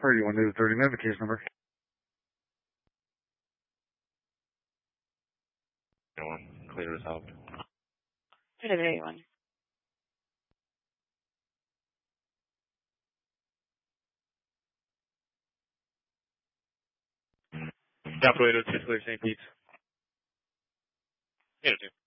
31 to 30 minute case number. Clear resolved. 31. Operator, 6 St. Pete. 802.